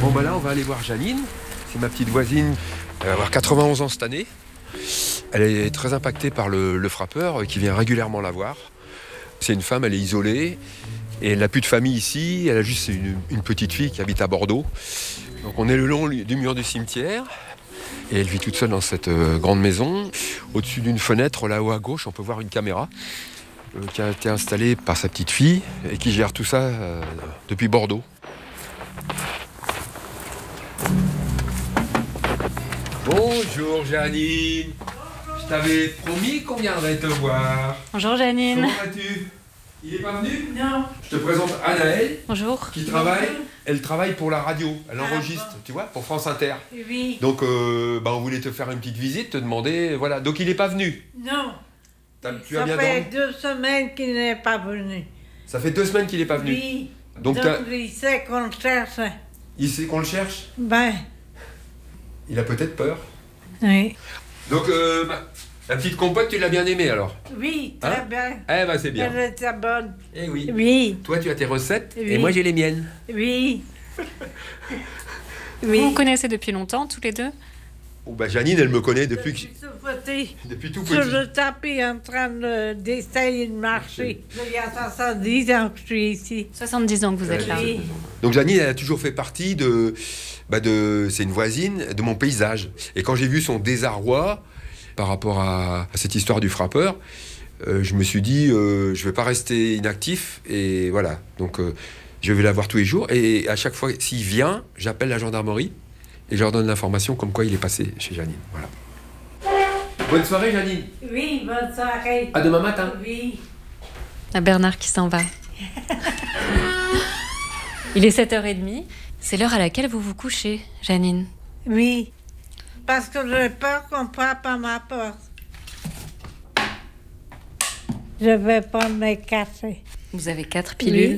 Bon bah là on va aller voir Janine, c'est ma petite voisine, elle va avoir 91 ans cette année. Elle est très impactée par le frappeur qui vient régulièrement la voir. C'est une femme, elle est isolée et elle n'a plus de famille ici, elle a juste une petite fille qui habite à Bordeaux. Donc on est le long du mur du cimetière et elle vit toute seule dans cette grande maison. Au-dessus d'une fenêtre, là-haut à gauche, on peut voir une caméra qui a été installée par sa petite fille et qui gère tout ça depuis Bordeaux. Bonjour Janine. Je t'avais promis qu'on viendrait te voir. Bonjour Janine. Comment vas-tu? Il est pas venu? Non. Je te présente Anaëlle. Bonjour. Qui travaille. Elle travaille pour la radio. Elle enregistre, tu vois, pour France Inter. Oui. Donc, on voulait te faire une petite visite, te demander, voilà. Donc, il n'est pas venu. Non. Tu as bien Ça fait dormi? 2 semaines qu'il n'est pas venu. Ça fait 2 semaines qu'il n'est pas venu. Oui. Donc, il sait qu'on le cherche. il sait qu'on le cherche. Ben, Il a peut-être peur. oui. Donc, la petite compote, tu l'as bien aimée alors? Oui, très Hein? bien. Eh ben, c'est bien. Elle est très bonne. Eh oui. Oui, Toi, tu as tes recettes Oui. et moi, j'ai les miennes. oui. Vous Oui. vous connaissez depuis longtemps, tous les deux? Oh, bah, Janine, elle me connaît depuis Depuis tout sur petit. le tapis en train d'essayer de marcher. Il y a 70 ans que je suis ici. 70 ans que vous êtes là. Oui. Donc Janine, elle a toujours fait partie c'est une voisine de mon paysage. Et quand j'ai vu son désarroi par rapport à cette histoire du frappeur, je me suis dit, je vais pas rester inactif. Et voilà, donc je vais la voir tous les jours. Et à chaque fois, s'il vient, j'appelle la gendarmerie et je leur donne l'information comme quoi il est passé chez Janine. Voilà. Bonne soirée Janine. Oui, bonne soirée. À demain matin. Oui. À Bernard qui s'en va. Il est 7h30. C'est l'heure à laquelle vous vous couchez, Janine. Oui. Parce que j'ai peur qu'on frappe à ma porte. Je vais pas me casser. Vous avez 4 pilules. Oui.